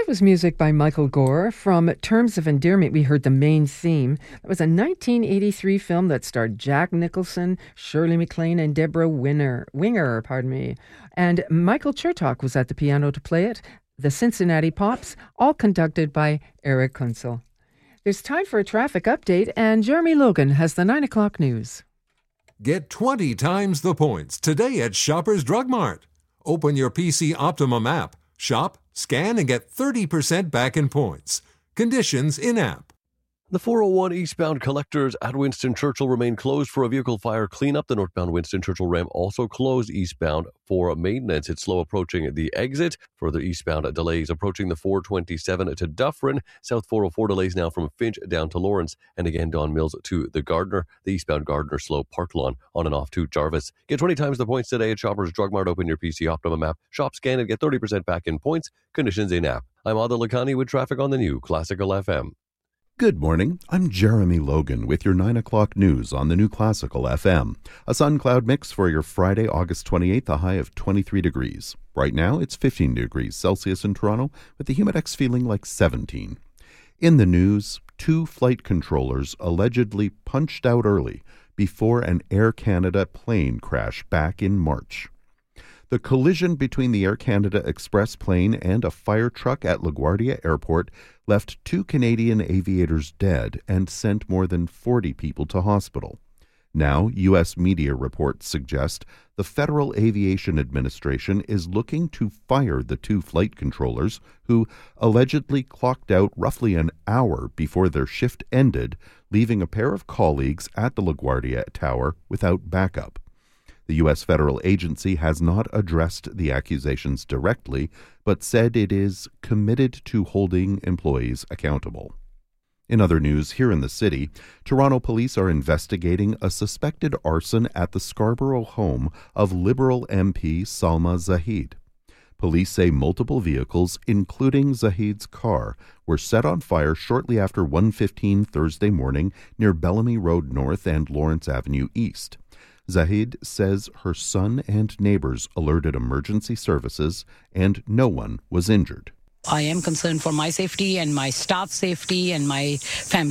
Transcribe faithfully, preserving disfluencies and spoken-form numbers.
That was music by Michael Gore. From Terms of Endearment, we heard the main theme. It was a nineteen eighty-three film that starred Jack Nicholson, Shirley MacLaine, and Deborah Winner, Winger. Pardon me. And Michael Chertok was at the piano to play it. The Cincinnati Pops, all conducted by Eric Kunzel. There's time for a traffic update, and Jeremy Logan has the nine o'clock news. Get twenty times the points today at Shoppers Drug Mart. Open your P C Optimum app, shop, scan, and get thirty percent back in points. Conditions in-app. The four oh one eastbound collectors at Winston Churchill remain closed for a vehicle fire cleanup. The northbound Winston Churchill ramp also closed eastbound for maintenance. It's slow approaching the exit. Further eastbound delays approaching the four twenty-seven to Dufferin. South four oh four delays now from Finch down to Lawrence. And again, Don Mills to the Gardner. The eastbound Gardner slow Park Lawn on and off to Jarvis. Get twenty times the points today at Shoppers Drug Mart. Open your P C Optimum app. Shop, scan, and get thirty percent back in points. Conditions in app. I'm Adil Lakhani with traffic on the new Classical F M. Good morning. I'm Jeremy Logan with your nine o'clock news on the new Classical F M. A sun-cloud mix for your Friday, August twenty-eighth, a high of twenty-three degrees. Right now, it's fifteen degrees Celsius in Toronto, with the humidex feeling like seventeen. In the news, two flight controllers allegedly punched out early before an Air Canada plane crash back in March. The collision between the Air Canada Express plane and a fire truck at LaGuardia Airport left two Canadian aviators dead and sent more than forty people to hospital. Now, U S media reports suggest the Federal Aviation Administration is looking to fire the two flight controllers who allegedly clocked out roughly an hour before their shift ended, leaving a pair of colleagues at the LaGuardia Tower without backup. The U S federal agency has not addressed the accusations directly, but said it is committed to holding employees accountable. In other news, here in the city, Toronto police are investigating a suspected arson at the Scarborough home of Liberal M P Salma Zahid. Police say multiple vehicles, including Zahid's car, were set on fire shortly after one fifteen Thursday morning near Bellamy Road North and Lawrence Avenue East. Zahid says her son and neighbors alerted emergency services and no one was injured. I am concerned for my safety and my staff's safety and my family.